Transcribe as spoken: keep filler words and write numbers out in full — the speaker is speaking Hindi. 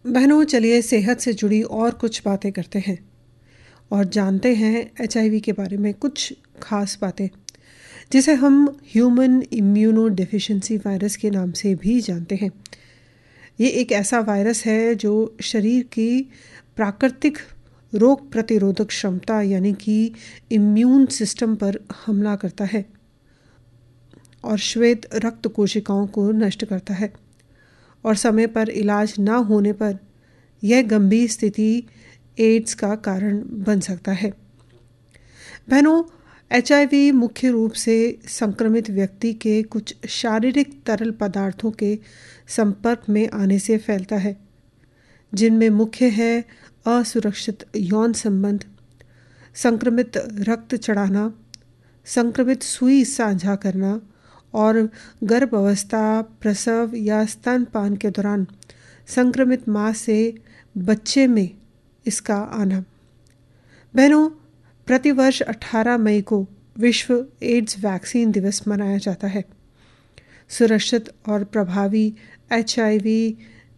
बहनों, चलिए सेहत से जुड़ी और कुछ बातें करते हैं और जानते हैं एचआईवी के बारे में कुछ खास बातें, जिसे हम ह्यूमन इम्यूनो डेफिशिएंसी वायरस के नाम से भी जानते हैं। ये एक ऐसा वायरस है जो शरीर की प्राकृतिक रोग प्रतिरोधक क्षमता यानी कि इम्यून सिस्टम पर हमला करता है और श्वेत रक्त कोशिकाओं को नष्ट करता है, और समय पर इलाज ना होने पर यह गंभीर स्थिति एड्स का कारण बन सकता है। बहनों, एचआईवी मुख्य रूप से संक्रमित व्यक्ति के कुछ शारीरिक तरल पदार्थों के संपर्क में आने से फैलता है, जिनमें मुख्य है असुरक्षित यौन संबंध, संक्रमित रक्त चढ़ाना, संक्रमित सुई साझा करना और गर्भावस्था, प्रसव या स्तनपान के दौरान संक्रमित मां से बच्चे में इसका आना। बहनों, प्रतिवर्ष अठारह मई को विश्व एड्स वैक्सीन दिवस मनाया जाता है। सुरक्षित और प्रभावी एचआईवी